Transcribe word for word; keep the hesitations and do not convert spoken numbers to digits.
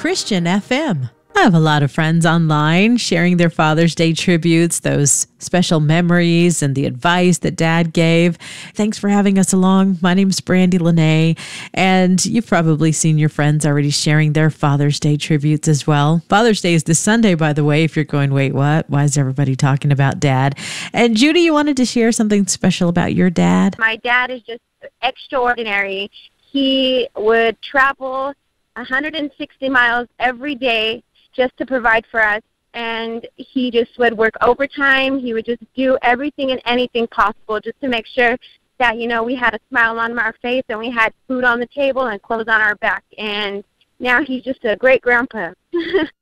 Christian F M. I have a lot of friends online sharing their Father's Day tributes, those special memories and the advice that Dad gave. Thanks for having us along. My name's Brandy Lene, and you've probably seen your friends already sharing their Father's Day tributes as well. Father's Day is this Sunday, by the way, if you're going, wait, what? Why is everybody talking about Dad? And Judy, you wanted to share something special about your dad? My dad is just extraordinary. He would travel one hundred sixty miles every day just to provide for us, and he just would work overtime. He would just do everything and anything possible just to make sure that, you know, we had a smile on our face and we had food on the table and clothes on our back. And now he's just a great grandpa.